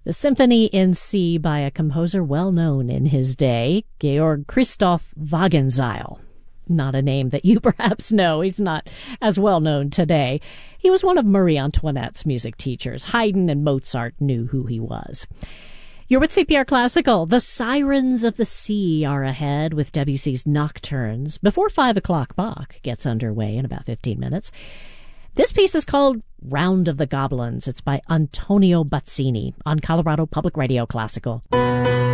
The Symphony in C by a composer well known in his day, Georg Christoph Wagenseil. Not a name that you perhaps know. He's not as well known today. He was one of Marie Antoinette's music teachers. Haydn and Mozart knew who he was. You're with CPR Classical. The Sirens of the Sea are ahead with Debussy's Nocturnes before 5 o'clock Bach gets underway in about 15 minutes. This piece is called Round of the Goblins. It's by Antonio Bazzini on Colorado Public Radio Classical.